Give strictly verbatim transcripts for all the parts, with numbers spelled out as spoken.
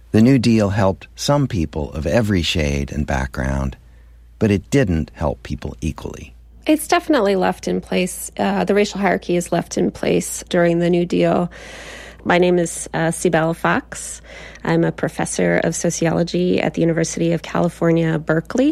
The New Deal helped some people of every shade and background, but it didn't help people equally. It's definitely left in place. Uh, the racial hierarchy is left in place during the New Deal. My name is uh, Cybelle Fox. I'm a professor of sociology at the University of California, Berkeley.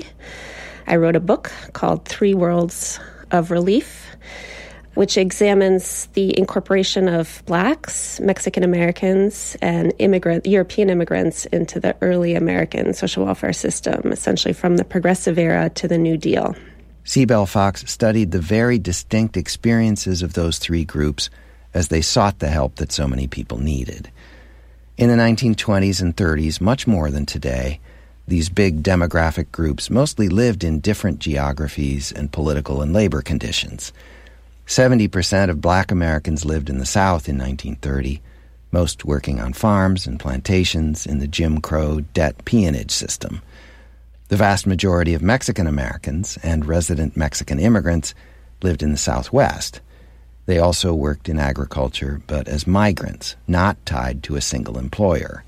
I wrote a book called Three Worlds of Relief, which examines the incorporation of Blacks, Mexican Americans, and immigrant European immigrants into the early American social welfare system, essentially from the Progressive Era to the New Deal. Cybelle Fox studied the very distinct experiences of those three groups as they sought the help that so many people needed. In the nineteen twenties and thirties, much more than today, these big demographic groups mostly lived in different geographies and political and labor conditions. seventy percent of Black Americans lived in the South in nineteen thirty, most working on farms and plantations in the Jim Crow debt peonage system. The vast majority of Mexican Americans and resident Mexican immigrants lived in the Southwest. They also worked in agriculture, but as migrants, not tied to a single employer.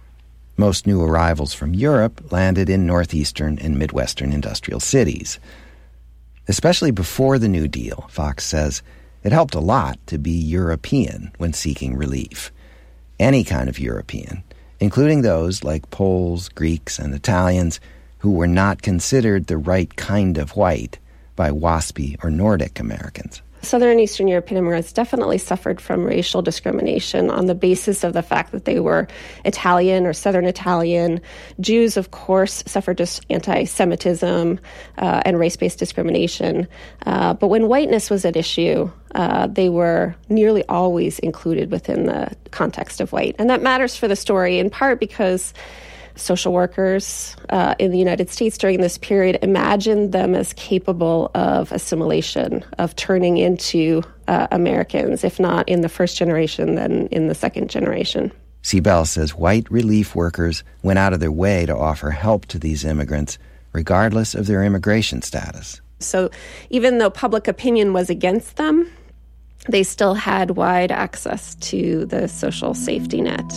Most new arrivals from Europe landed in northeastern and midwestern industrial cities. Especially before the New Deal, Fox says, it helped a lot to be European when seeking relief. Any kind of European, including those like Poles, Greeks, and Italians who were not considered the right kind of white by WASPy or Nordic Americans. Southern and Eastern European immigrants definitely suffered from racial discrimination on the basis of the fact that they were Italian or Southern Italian. Jews, of course, suffered just anti-Semitism uh, and race-based discrimination. Uh, but when whiteness was at issue, uh, they were nearly always included within the context of white. And that matters for the story in part because social workers uh, in the United States during this period imagined them as capable of assimilation, of turning into uh, Americans, if not in the first generation, then in the second generation. Cybelle says white relief workers went out of their way to offer help to these immigrants, regardless of their immigration status. So even though public opinion was against them, they still had wide access to the social safety net.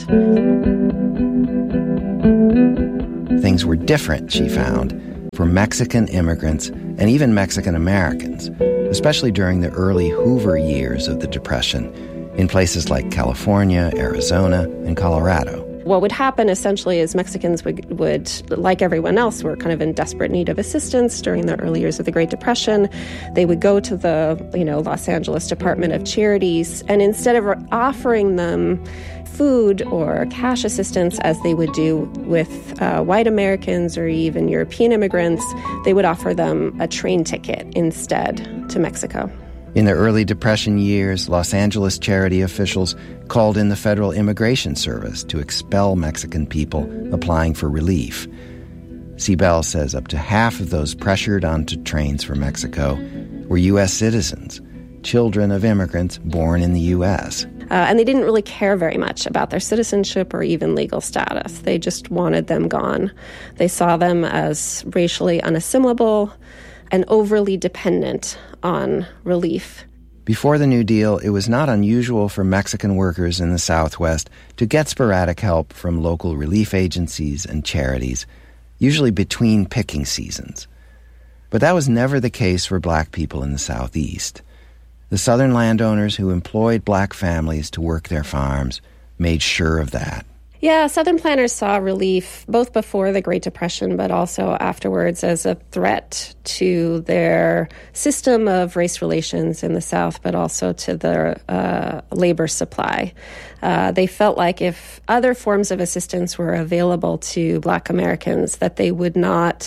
Things were different, she found, for Mexican immigrants and even Mexican Americans, especially during the early Hoover years of the Depression in places like California, Arizona, and Colorado. What would happen essentially is Mexicans would, would, like everyone else, were kind of in desperate need of assistance during the early years of the Great Depression. They would go to the, you know, Los Angeles Department of Charities, and instead of offering them food or cash assistance as they would do with uh, white Americans or even European immigrants, they would offer them a train ticket instead to Mexico. In the early Depression years, Los Angeles charity officials called in the Federal Immigration Service to expel Mexican people applying for relief. Cybelle says up to half of those pressured onto trains for Mexico were U S citizens, children of immigrants born in the U S Uh, and they didn't really care very much about their citizenship or even legal status. They just wanted them gone. They saw them as racially unassimilable and overly dependent on relief. Before the New Deal, it was not unusual for Mexican workers in the Southwest to get sporadic help from local relief agencies and charities, usually between picking seasons. But that was never the case for Black people in the Southeast. The Southern landowners who employed Black families to work their farms made sure of that. Yeah, Southern planters saw relief both before the Great Depression but also afterwards as a threat to their system of race relations in the South, but also to their uh, labor supply. Uh, they felt like if other forms of assistance were available to Black Americans, that they would not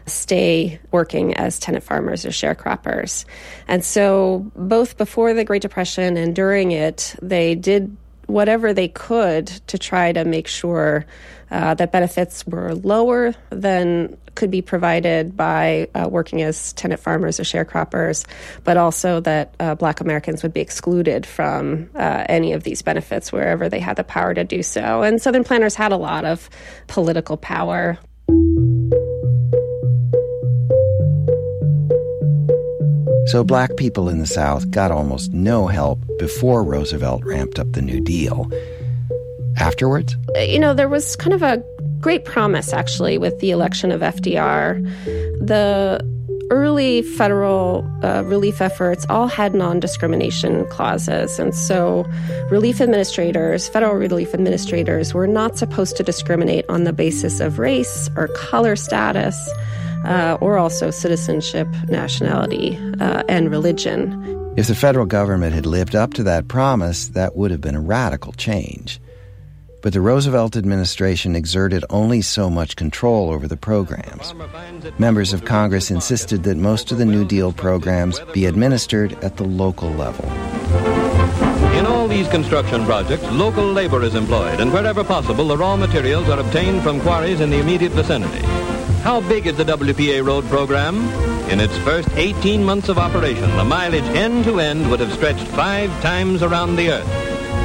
stay working as tenant farmers or sharecroppers. And so both before the Great Depression and during it, they did whatever they could to try to make sure uh, that benefits were lower than could be provided by uh, working as tenant farmers or sharecroppers, but also that uh, Black Americans would be excluded from uh, any of these benefits wherever they had the power to do so. And Southern planters had a lot of political power. So Black people in the South got almost no help before Roosevelt ramped up the New Deal. Afterwards? You know, there was kind of a great promise, actually, with the election of F D R. The early federal uh, relief efforts all had non-discrimination clauses. And so relief administrators, federal relief administrators, were not supposed to discriminate on the basis of race or color status, uh, or also citizenship, nationality, uh, and religion. If the federal government had lived up to that promise, that would have been a radical change. But the Roosevelt administration exerted only so much control over the programs. Members of Congress insisted that most of the New Deal programs be administered at the local level. In all these construction projects, local labor is employed, and wherever possible, the raw materials are obtained from quarries in the immediate vicinity. How big is the W P A road program? In its first eighteen months of operation, the mileage end to end would have stretched five times around the earth.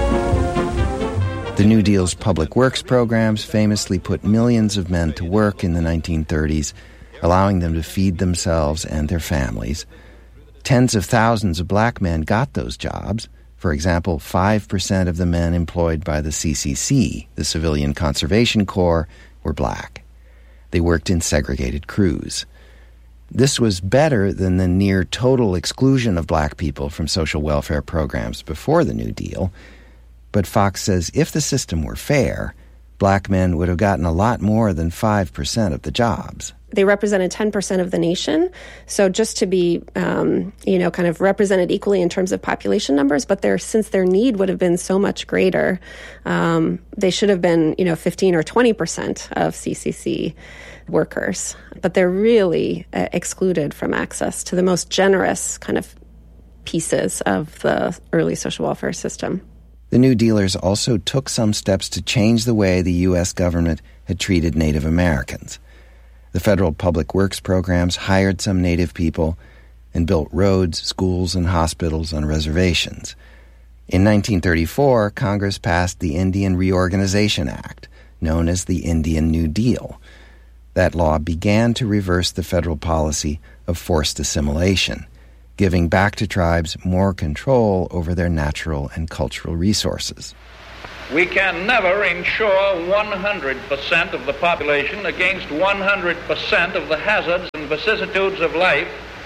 The New Deal's public works programs famously put millions of men to work in the nineteen thirties, allowing them to feed themselves and their families. Tens of thousands of black men got those jobs. For example, five percent of the men employed by the C C C, the Civilian Conservation Corps, were black. They worked in segregated crews. This was better than the near total exclusion of black people from social welfare programs before the New Deal. But Fox says if the system were fair, black men would have gotten a lot more than five percent of the jobs. They represented ten percent of the nation. So just to be, um, you know, kind of represented equally in terms of population numbers, but their, since their need would have been so much greater, um, they should have been, you know, fifteen or twenty percent of C C C workers. But they're really uh, excluded from access to the most generous kind of pieces of the early social welfare system. The New Dealers also took some steps to change the way the U S government had treated Native Americans. The federal public works programs hired some Native people and built roads, schools, and hospitals on reservations. In nineteen thirty-four, Congress passed the Indian Reorganization Act, known as the Indian New Deal. That law began to reverse the federal policy of forced assimilation, giving back to tribes more control over their natural and cultural resources. We can never insure one hundred percent of the population against one hundred percent of the hazards and vicissitudes of life,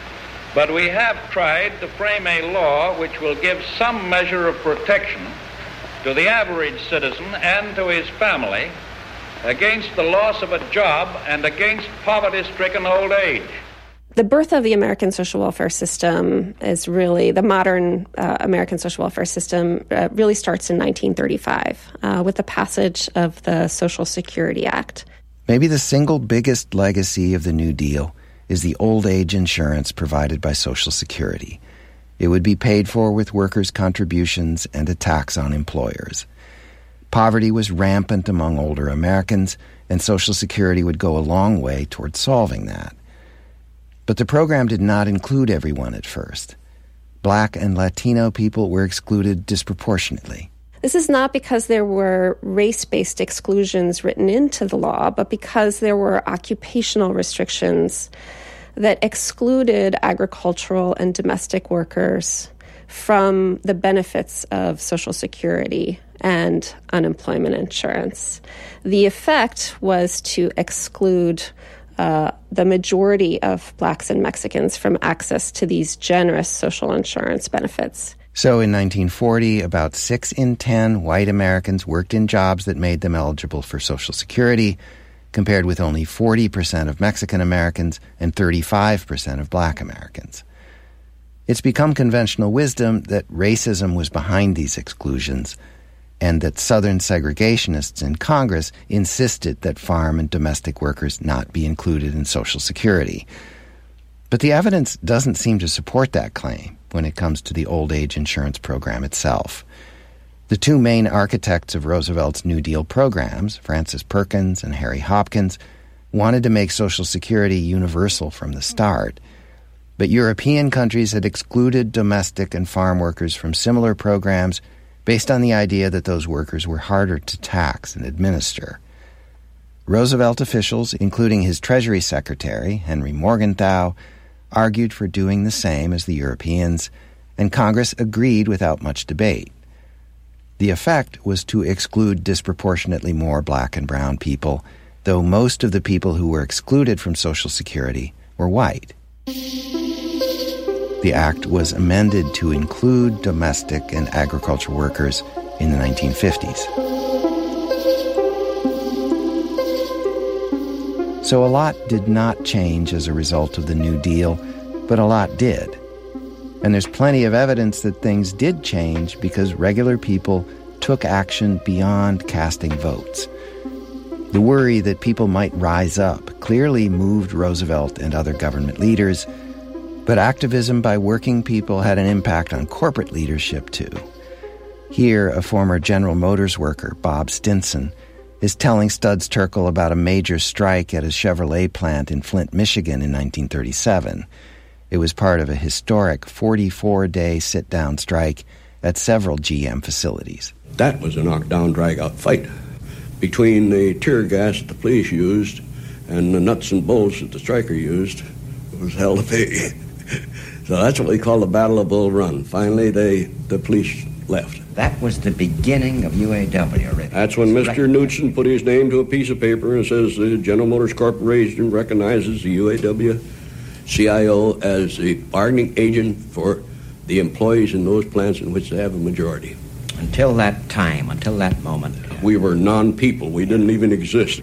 but we have tried to frame a law which will give some measure of protection to the average citizen and to his family against the loss of a job and against poverty-stricken old age. The birth of the American social welfare system is really, the modern uh, American social welfare system uh, really starts in nineteen thirty-five uh, with the passage of the Social Security Act. Maybe the single biggest legacy of the New Deal is the old age insurance provided by Social Security. It would be paid for with workers' contributions and a tax on employers. Poverty was rampant among older Americans, and Social Security would go a long way toward solving that. But the program did not include everyone at first. Black and Latino people were excluded disproportionately. This is not because there were race-based exclusions written into the law, but because there were occupational restrictions that excluded agricultural and domestic workers from the benefits of Social Security and unemployment insurance. The effect was to exclude Uh, the majority of blacks and Mexicans from access to these generous social insurance benefits. So in nineteen forty, about six in ten white Americans worked in jobs that made them eligible for Social Security, compared with only forty percent of Mexican Americans and thirty-five percent of black Americans. It's become conventional wisdom that racism was behind these exclusions, and that Southern segregationists in Congress insisted that farm and domestic workers not be included in Social Security. But the evidence doesn't seem to support that claim when it comes to the old age insurance program itself. The two main architects of Roosevelt's New Deal programs, Francis Perkins and Harry Hopkins, wanted to make Social Security universal from the start. But European countries had excluded domestic and farm workers from similar programs based on the idea that those workers were harder to tax and administer. Roosevelt officials, including his Treasury Secretary, Henry Morgenthau, argued for doing the same as the Europeans, and Congress agreed without much debate. The effect was to exclude disproportionately more black and brown people, though most of the people who were excluded from Social Security were white. The act was amended to include domestic and agricultural workers in the nineteen fifties. So a lot did not change as a result of the New Deal, but a lot did. And there's plenty of evidence that things did change because regular people took action beyond casting votes. The worry that people might rise up clearly moved Roosevelt and other government leaders, but activism by working people had an impact on corporate leadership too. Here, a former General Motors worker, Bob Stinson, is telling Studs Terkel about a major strike at a Chevrolet plant in Flint, Michigan in nineteen thirty-seven. It was part of a historic forty-four day sit-down strike at several G M facilities. That was a knockdown, drag-out fight between the tear gas that the police used and the nuts and bolts that the striker used. It was hell to pay. So that's what we call the Battle of Bull Run. Finally, they the police left. That was the beginning of U A W, really. That's when Mister Knudsen put his name to a piece of paper and says the General Motors Corporation recognizes the U A W C I O as a bargaining agent for the employees in those plants in which they have a majority. Until that time, until that moment. We were non-people. We didn't even exist.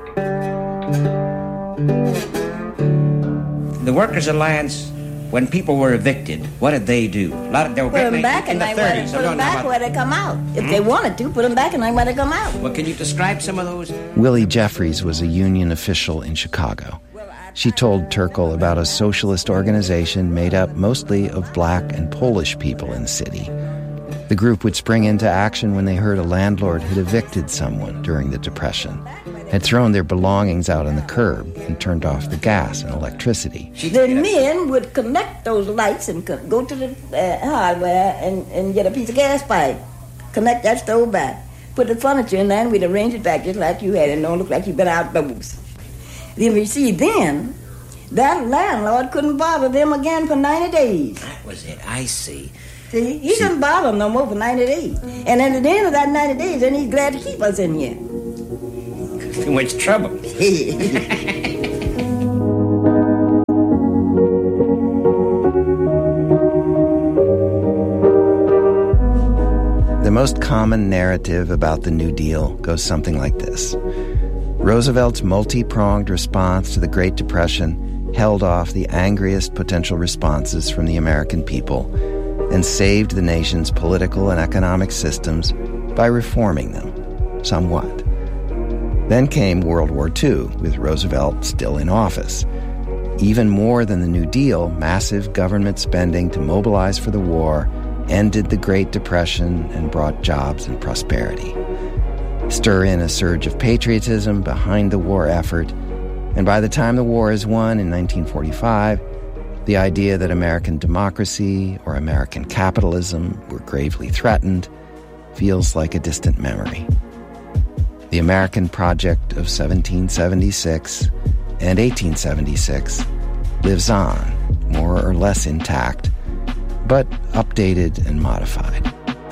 The Workers' Alliance, when people were evicted, what did they do? A lot of, they were put them back in and the they thirties. put them back where they come out. If hmm? they wanted to, put them back and they let it come out. Well, can you describe some of those? Willie Jeffries was a union official in Chicago. She told Terkel about a socialist organization made up mostly of black and Polish people in the city. The group would spring into action when they heard a landlord had evicted someone during the Depression, had thrown their belongings out on the curb and turned off the gas and electricity. The men would connect those lights and go to the uh, hardware and, and get a piece of gas pipe, connect that stove back, put the furniture in there, and we'd arrange it back just like you had it. Don't look like you've been outdoors. Then you see, then that landlord couldn't bother them again for ninety days. That was it. I see. See, he couldn't bother them no more for ninety days. And at the end of that ninety days, then he's glad to keep us in here. Too much trouble. The most common narrative about the New Deal goes something like this. Roosevelt's multi-pronged response to the Great Depression held off the angriest potential responses from the American people and saved the nation's political and economic systems by reforming them, somewhat. Then came World War Two, with Roosevelt still in office. Even more than the New Deal, massive government spending to mobilize for the war ended the Great Depression and brought jobs and prosperity. Stir in a surge of patriotism behind the war effort, and by the time the war is won in nineteen forty-five, the idea that American democracy or American capitalism were gravely threatened feels like a distant memory. The American project of seventeen seventy-six and eighteen seventy-six lives on, more or less intact, but updated and modified.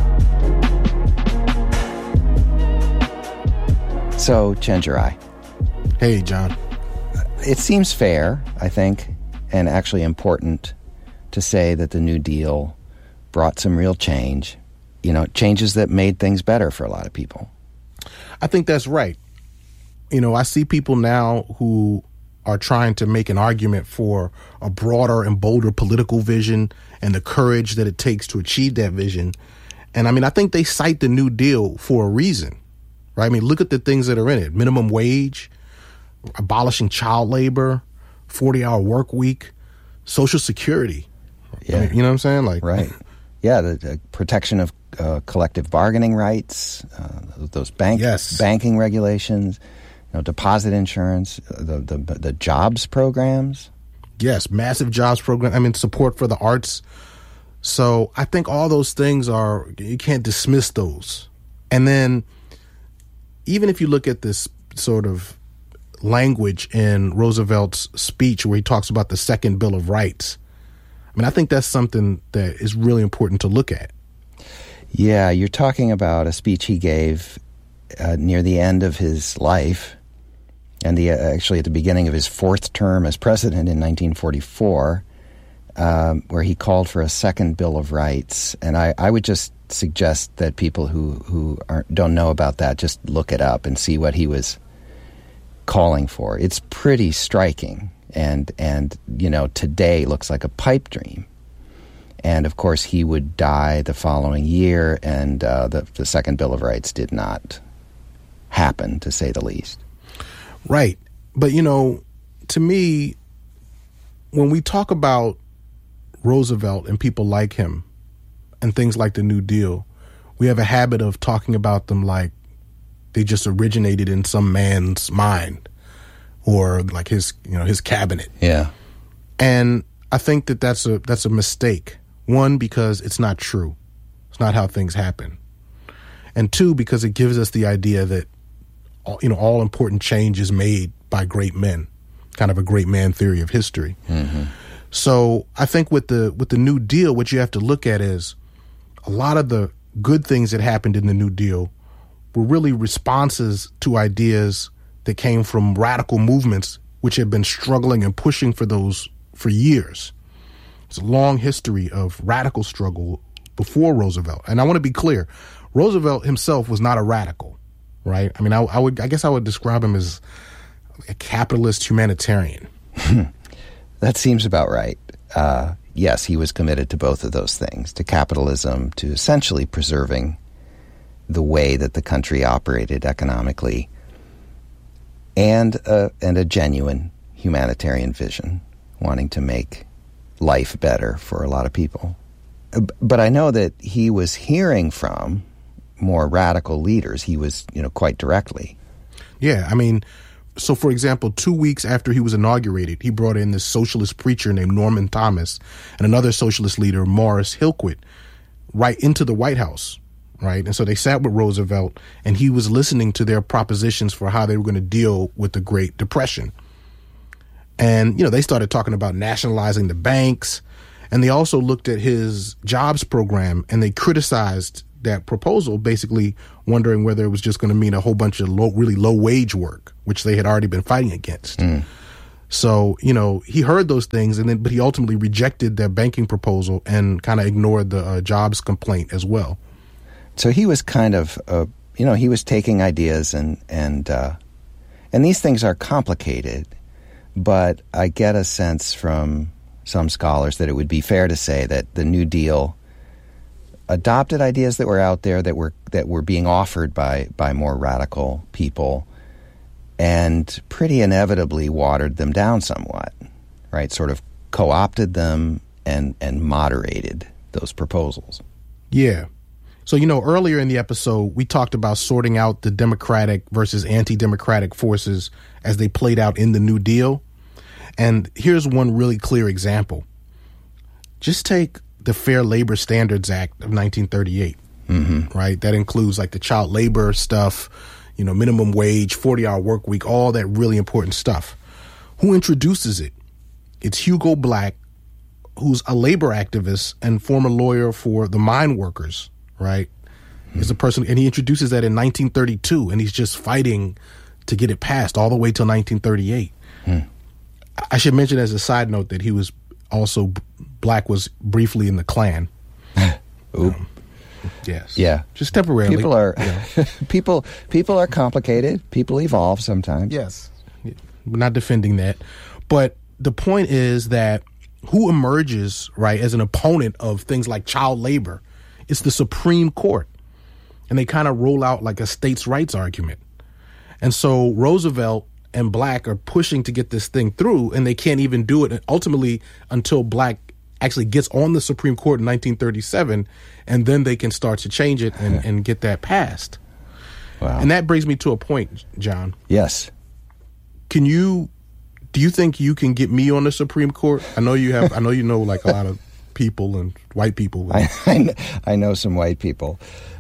So, Chenjerai. Hey, John. It seems fair, I think, and actually important to say that the New Deal brought some real change, you know, changes that made things better for a lot of people. I think that's right. You know, I see people now who are trying to make an argument for a broader and bolder political vision and the courage that it takes to achieve that vision. And I mean, I think they cite the New Deal for a reason, right? I mean, look at the things that are in it. Minimum wage, abolishing child labor, forty-hour work week, Social Security. Yeah. I mean, you know what I'm saying? Like, right. Yeah, the, the protection of uh, collective bargaining rights, uh, those bank yes. banking regulations, you know, deposit insurance, the, the the jobs programs. Yes, massive jobs program. I mean, support for the arts. So I think all those things are, you can't dismiss those. And then even if you look at this sort of language in Roosevelt's speech where he talks about the Second Bill of Rights, I mean, I think that's something that is really important to look at. Yeah, you're talking about a speech he gave uh, near the end of his life, and the, uh, actually at the beginning of his fourth term as president in nineteen forty-four, um, where he called for a second Bill of Rights. And I, I would just suggest that people who, who aren't, don't know about that just look it up and see what he was calling for. It's pretty striking, and, and you know, today looks like a pipe dream. And, of course, he would die the following year, and uh, the, the second Bill of Rights did not happen, to say the least. Right. But, you know, to me, when we talk about Roosevelt and people like him and things like the New Deal, we have a habit of talking about them like they just originated in some man's mind or like his, you know, his cabinet. Yeah. And I think that that's a that's a mistake. One, because it's not true. It's not how things happen. And two, because it gives us the idea that, all, you know, all important change is made by great men, kind of a great man theory of history. Mm-hmm. So I think with the with the New Deal, what you have to look at is a lot of the good things that happened in the New Deal were really responses to ideas that came from radical movements which had been struggling and pushing for those for years. It's a long history of radical struggle before Roosevelt. And I want to be clear, Roosevelt himself was not a radical, right? I mean, I, I would, I guess I would describe him as a capitalist humanitarian. That seems about right. Uh, yes, he was committed to both of those things, to capitalism, to essentially preserving the way that the country operated economically, and a, and a genuine humanitarian vision, wanting to make life better for a lot of people. But I know that he was hearing from more radical leaders. He was, you know, quite directly. Yeah, I mean, so for example, two weeks after he was inaugurated, he brought in this socialist preacher named Norman Thomas and another socialist leader, Morris Hillquit, right into the White House, right? And so they sat with Roosevelt, and he was listening to their propositions for how they were going to deal with the Great Depression. And, you know, they started talking about nationalizing the banks, and they also looked at his jobs program, and they criticized that proposal, basically wondering whether it was just going to mean a whole bunch of low, really low wage work, which they had already been fighting against. Mm. So, you know, he heard those things, and then but he ultimately rejected their banking proposal and kind of ignored the uh, jobs complaint as well. So he was kind of, uh, you know, he was taking ideas, and and uh, and these things are complicated. But I get a sense from some scholars that it would be fair to say that the New Deal adopted ideas that were out there that were that were being offered by by more radical people, and pretty inevitably watered them down somewhat, right? Sort of co-opted them and and moderated those proposals. Yeah. So, you know, earlier in the episode, we talked about sorting out the democratic versus anti-democratic forces as they played out in the New Deal. And here's one really clear example. Just take the Fair Labor Standards Act of nineteen thirty-eight, mm-hmm. right? That includes like the child labor stuff, you know, minimum wage, forty-hour work week, all that really important stuff. Who introduces it? It's Hugo Black, who's a labor activist and former lawyer for the mine workers, right? Mm-hmm. Is a person, and he introduces that in nineteen thirty-two, and he's just fighting to get it passed all the way till nineteen thirty-eight. Mm. I should mention as a side note that he was also, Black was briefly in the Klan. Oop. Um, yes. Yeah. Just temporarily. People are you know. people people are complicated. People evolve sometimes. Yes. We're not defending that. But the point is that who emerges, right, as an opponent of things like child labor? It's the Supreme Court. And they kind of roll out like a states' rights argument. And so Roosevelt and Black are pushing to get this thing through, and they can't even do it ultimately until Black actually gets on the Supreme Court in nineteen thirty-seven, and then they can start to change it and, and get that passed. Wow. And that brings me to a point, John. Yes. Can you, do you think you can get me on the Supreme Court? I know you have, I know you know like a lot of people and white people. I, I, know, I know some white people.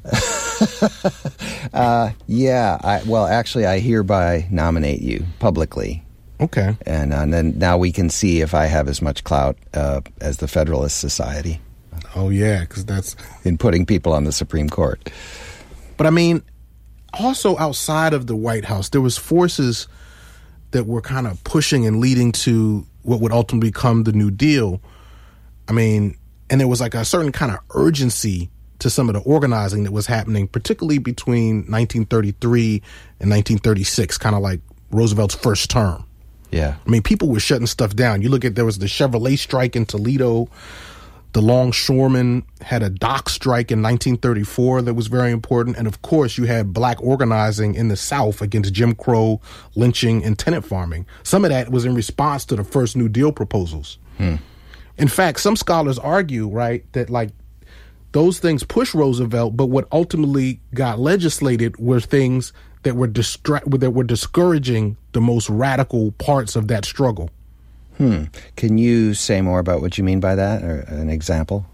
uh, yeah, I, well, actually, I hereby nominate you publicly. Okay. And, uh, and then now we can see if I have as much clout uh, as the Federalist Society. Oh, yeah, because that's... in putting people on the Supreme Court. But, I mean, also outside of the White House, there was forces that were kind of pushing and leading to what would ultimately become the New Deal. I mean, and there was like a certain kind of urgency to some of the organizing that was happening, particularly between nineteen thirty-three and nineteen thirty-six, kind of like Roosevelt's first term. Yeah. I mean, people were shutting stuff down. You look at, there was the Chevrolet strike in Toledo. The longshoremen had a dock strike in nineteen thirty-four that was very important. And of course, you had black organizing in the South against Jim Crow, lynching, and tenant farming. Some of that was in response to the first New Deal proposals. Hmm. In fact, some scholars argue, right, that like those things pushed Roosevelt, but what ultimately got legislated were things that were distra- that were discouraging the most radical parts of that struggle. Hmm. Can you say more about what you mean by that, or an example?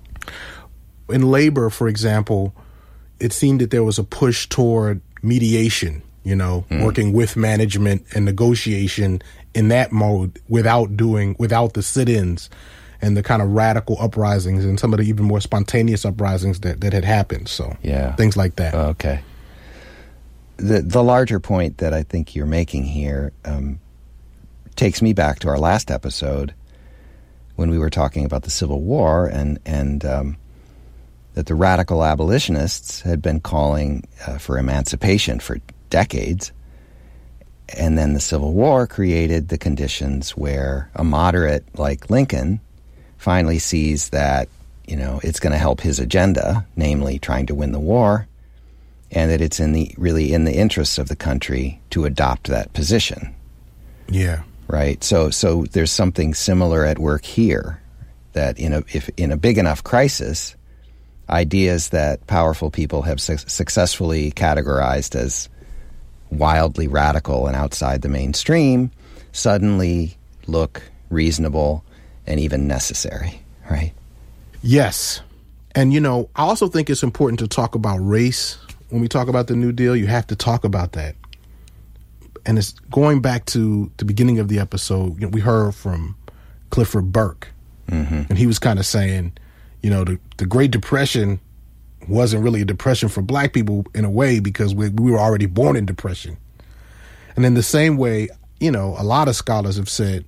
In labor, for example, it seemed that there was a push toward mediation, you know, mm. working with management and negotiation in that mode without doing, without the sit-ins and the kind of radical uprisings and some of the even more spontaneous uprisings that, that had happened. So yeah, things like that. Okay. The, the larger point that I think you're making here um, takes me back to our last episode when we were talking about the Civil War and, and um, that the radical abolitionists had been calling uh, for emancipation for decades. And then the Civil War created the conditions where a moderate like Lincoln finally sees that, you know, it's going to help his agenda, namely trying to win the war, and that it's in the really in the interests of the country to adopt that position. Yeah. Right. So so there's something similar at work here, that in a if in a big enough crisis, ideas that powerful people have su- successfully categorized as wildly radical and outside the mainstream suddenly look reasonable and even necessary, right? Yes. And, you know, I also think it's important to talk about race. When we talk about the New Deal, you have to talk about that. And it's going back to the beginning of the episode, you know, we heard from Clifford Burke, mm-hmm. and he was kind of saying, you know, the, the Great Depression wasn't really a depression for black people in a way because we, we were already born in depression. And in the same way, you know, a lot of scholars have said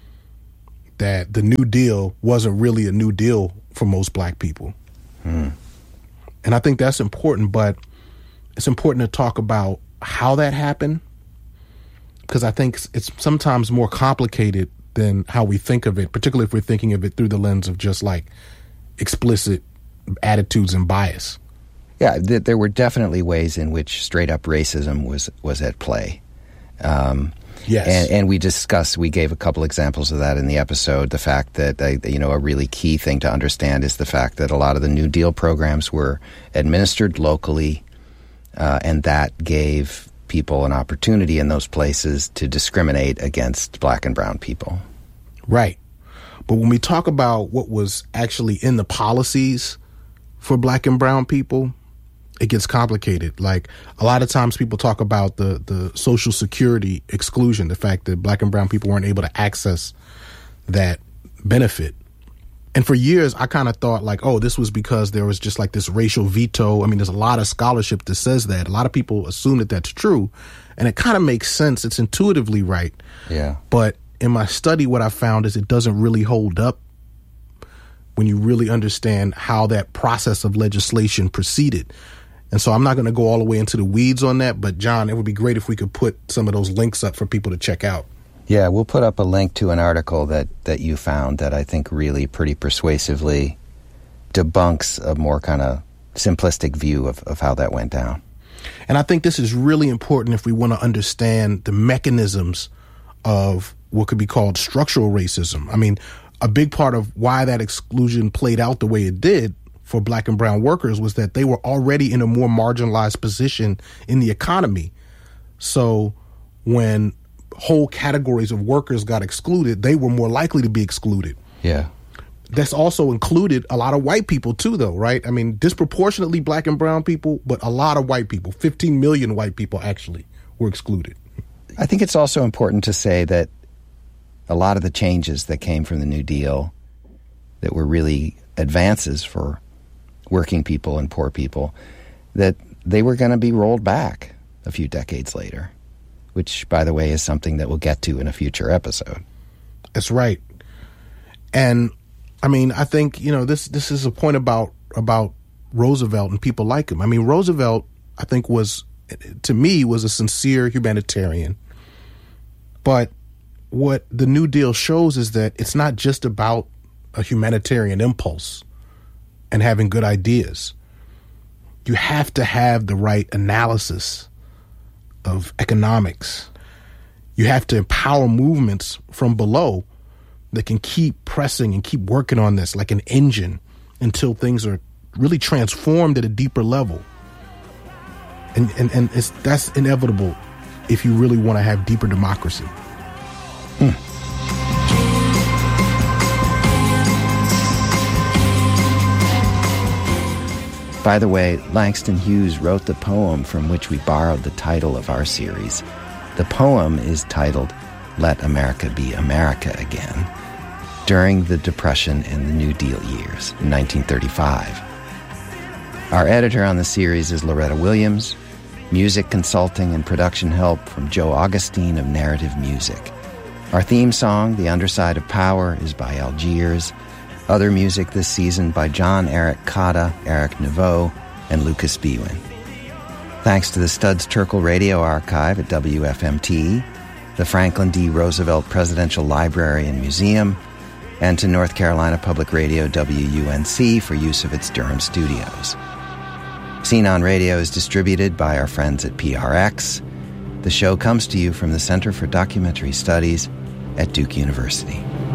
that the New Deal wasn't really a New Deal for most black people. Hmm. And I think that's important, but it's important to talk about how that happened, because I think it's sometimes more complicated than how we think of it, particularly if we're thinking of it through the lens of just like explicit attitudes and bias. Yeah, th- there were definitely ways in which straight-up racism was, was at play. Um, yes. And, and we discussed, we gave a couple examples of that in the episode. The fact that, uh, you know, a really key thing to understand is the fact that a lot of the New Deal programs were administered locally, uh, and that gave people an opportunity in those places to discriminate against black and brown people. Right. But when we talk about what was actually in the policies for black and brown people, it gets complicated. Like a lot of times people talk about the, the Social Security exclusion, the fact that black and brown people weren't able to access that benefit. And for years, I kind of thought like, oh, this was because there was just like this racial veto. I mean, there's a lot of scholarship that says that. A lot of people assume that that's true. And it kind of makes sense. It's intuitively right. Yeah. But in my study, what I found is it doesn't really hold up when you really understand how that process of legislation proceeded. And so I'm not going to go all the way into the weeds on that, but John, it would be great if we could put some of those links up for people to check out. Yeah, we'll put up a link to an article that, that you found that I think really pretty persuasively debunks a more kind of simplistic view of, of how that went down. And I think this is really important if we want to understand the mechanisms of what could be called structural racism. I mean, a big part of why that exclusion played out the way it did for black and brown workers was that they were already in a more marginalized position in the economy. So when whole categories of workers got excluded, they were more likely to be excluded. Yeah. That's also included a lot of white people too, though, right? I mean, disproportionately black and brown people, but a lot of white people, fifteen million white people actually were excluded. I think it's also important to say that a lot of the changes that came from the New Deal that were really advances for working people and poor people, that they were going to be rolled back a few decades later, which, by the way, is something that we'll get to in a future episode. That's right. And, I mean, I think, you know, this this is a point about about Roosevelt and people like him. I mean, Roosevelt, I think, was, to me, was a sincere humanitarian. But what the New Deal shows is that it's not just about a humanitarian impulse and having good ideas. You have to have the right analysis of economics. You have to empower movements from below that can keep pressing and keep working on this like an engine until things are really transformed at a deeper level. And and, and it's, that's inevitable if you really want to have deeper democracy. Hmm. By the way, Langston Hughes wrote the poem from which we borrowed the title of our series. The poem is titled Let America Be America Again, during the Depression and the New Deal years in nineteen thirty-five. Our editor on the series is Loretta Williams. Music consulting and production help from Joe Augustine of Narrative Music. Our theme song, The Underside of Power, is by Algiers. Other music this season by John Eric Cotta, Eric Neveu, and Lucas Biewen. Thanks to the Studs Terkel Radio Archive at W F M T, the Franklin D. Roosevelt Presidential Library and Museum, and to North Carolina Public Radio W U N C for use of its Durham studios. Scene on Radio is distributed by our friends at P R X. The show comes to you from the Center for Documentary Studies at Duke University.